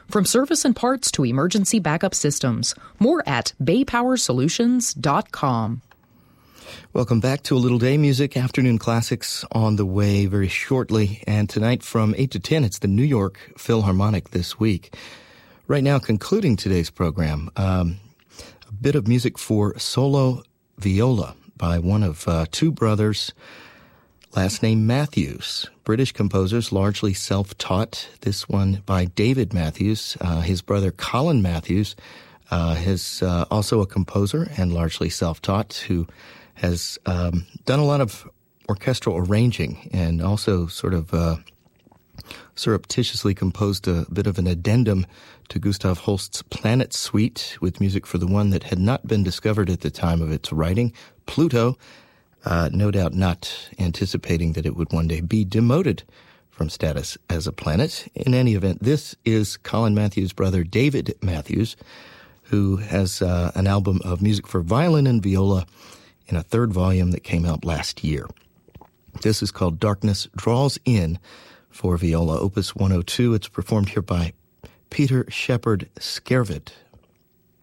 From service and parts to emergency backup systems. More at baypowersolutions.com. Welcome back to A Little Day Music. Afternoon classics on the way very shortly. And tonight from 8 to 10, it's the New York Philharmonic this week. Right now, concluding today's program, a bit of music for solo viola by one of two brothers, last name Matthews. British composers, largely self-taught. This one by David Matthews. His brother Colin Matthews is also a composer and largely self-taught, who has done a lot of orchestral arranging and also sort of surreptitiously composed a bit of an addendum to Gustav Holst's Planet Suite with music for the one that had not been discovered at the time of its writing, Pluto, no doubt not anticipating that it would one day be demoted from status as a planet. In any event, this is Colin Matthews' brother David Matthews, who has an album of music for violin and viola in a third volume that came out last year. This is called Darkness Draws In for viola, Opus 102. It's performed here by Peter Shepard Skervit